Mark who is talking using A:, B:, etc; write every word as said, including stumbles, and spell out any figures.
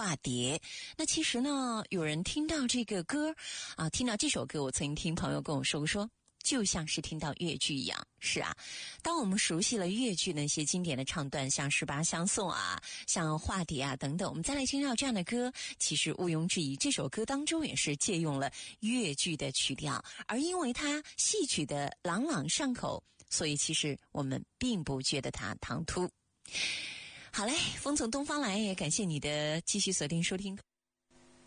A: 化蝶。那其实呢，有人听到这个歌啊，听到这首歌，我曾经听朋友跟我说说，就像是听到越剧一样。是啊，当我们熟悉了越剧那些经典的唱段，像十八相送啊，像化蝶啊等等，我们再来听到这样的歌，其实毋庸置疑，这首歌当中也是借用了越剧的曲调，而因为它戏曲的朗朗上口，所以其实我们并不觉得它唐突。好嘞，风从东方来，也感谢你的继续锁定收听。